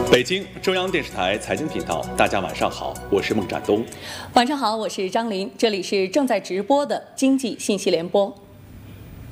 北京中央电视台财经频道，大家晚上好，我是孟展东。 晚上好，我是张琳，这里是正在直播的经济信息联播。